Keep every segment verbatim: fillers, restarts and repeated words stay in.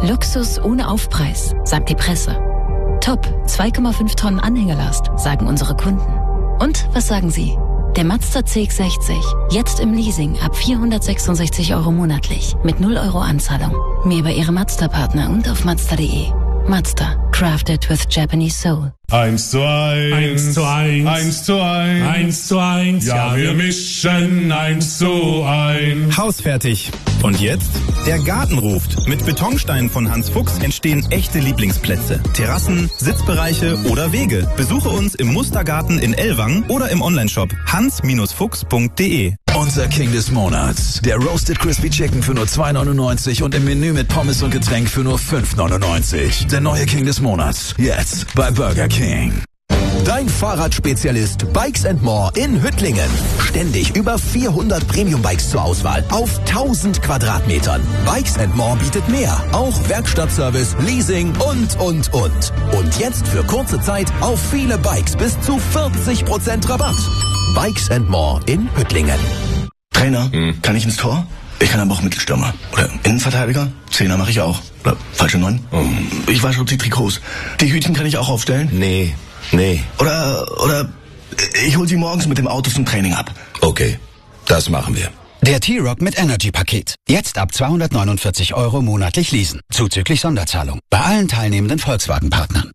Luxus ohne Aufpreis, sagt die Presse. Top, zwei Komma fünf Tonnen Anhängelast, sagen unsere Kunden. Und was sagen Sie? Der Mazda C X sechzig, jetzt im Leasing ab vierhundertsechsundsechzig Euro monatlich, mit null Euro Anzahlung. Mehr bei Ihrem Mazda-Partner und auf Mazda punkt de. Mazda, crafted with Japanese soul. Eins zu eins. Eins zu eins. Eins zu eins. Eins zu eins. Ja, ja, wir mischen eins zu eins. Hausfertig. Und jetzt? Der Garten ruft. Mit Betonsteinen von Hans Fuchs entstehen echte Lieblingsplätze. Terrassen, Sitzbereiche oder Wege. Besuche uns im Mustergarten in Ellwangen oder im Onlineshop hans Bindestrich fuchs punkt de. Unser King des Monats. Der Roasted Crispy Chicken für nur zwei neunundneunzig und im Menü mit Pommes und Getränk für nur fünf neunundneunzig. Der neue King des Monats. Jetzt bei Burger King. Dein Fahrradspezialist Bikes and More in Hüttlingen. Ständig über vierhundert Premium-Bikes zur Auswahl auf tausend Quadratmetern. Bikes and More bietet mehr. Auch Werkstattservice, Leasing und, und, und. Und jetzt für kurze Zeit auf viele Bikes bis zu vierzig Prozent Rabatt. Bikes and More in Hüttlingen. Trainer, hm. kann ich ins Tor? Ich kann aber auch Mittelstürmer. Oder Innenverteidiger? Zehner mache ich auch. Oder falsche Neun? Oh. Ich wasche die Trikots. Die Hütchen kann ich auch aufstellen? Nee, nee. Oder, oder ich hol sie morgens mit dem Auto zum Training ab. Okay, das machen wir. Der T-Rock mit Energy-Paket. Jetzt ab zweihundertneunundvierzig Euro monatlich leasen. Zuzüglich Sonderzahlung. Bei allen teilnehmenden Volkswagen-Partnern.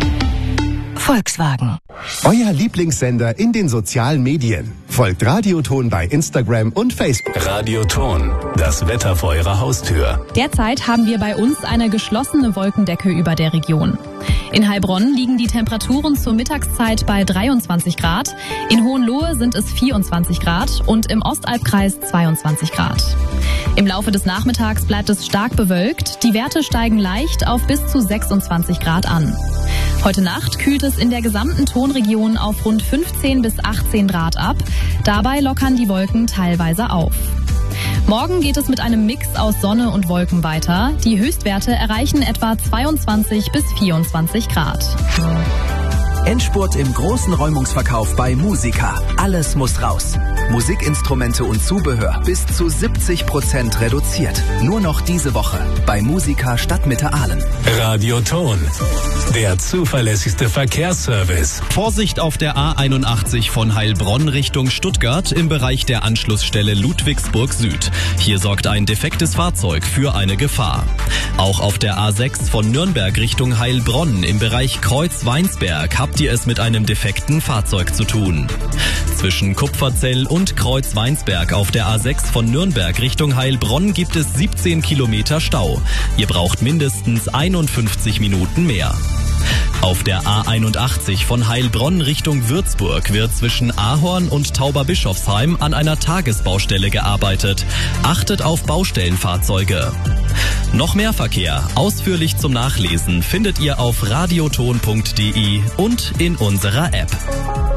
Volkswagen. Euer Lieblingssender in den sozialen Medien. Folgt Radioton bei Instagram und Facebook. Radioton, das Wetter vor eurer Haustür. Derzeit haben wir bei uns eine geschlossene Wolkendecke über der Region. In Heilbronn liegen die Temperaturen zur Mittagszeit bei dreiundzwanzig Grad, in Hohenlohe sind es vierundzwanzig Grad und im Ostalbkreis zweiundzwanzig Grad. Im Laufe des Nachmittags bleibt es stark bewölkt, die Werte steigen leicht auf bis zu sechsundzwanzig Grad an. Heute Nacht kühlt es in der gesamten Tonregion auf rund fünfzehn bis achtzehn Grad ab. Dabei lockern die Wolken teilweise auf. Morgen geht es mit einem Mix aus Sonne und Wolken weiter. Die Höchstwerte erreichen etwa zweiundzwanzig bis vierundzwanzig Grad. Endspurt im großen Räumungsverkauf bei Musica. Alles muss raus. Musikinstrumente und Zubehör bis zu siebzig Prozent reduziert. Nur noch diese Woche bei Musica Stadtmitte Aalen. Radioton, der zuverlässigste Verkehrsservice. Vorsicht auf der A einundachtzig von Heilbronn Richtung Stuttgart im Bereich der Anschlussstelle Ludwigsburg Süd. Hier sorgt ein defektes Fahrzeug für eine Gefahr. Auch auf der A sechs von Nürnberg Richtung Heilbronn im Bereich Kreuz-Weinsberg habt ihr es mit einem defekten Fahrzeug zu tun. Zwischen Kupferzell und Kreuz-Weinsberg auf der A sechs von Nürnberg Richtung Heilbronn gibt es siebzehn Kilometer Stau. Ihr braucht mindestens einundfünfzig Minuten mehr. Auf der A einundachtzig von Heilbronn Richtung Würzburg wird zwischen Ahorn und Tauberbischofsheim an einer Tagesbaustelle gearbeitet. Achtet auf Baustellenfahrzeuge. Noch mehr Verkehr, ausführlich zum Nachlesen, findet ihr auf radioton punkt de und in unserer App.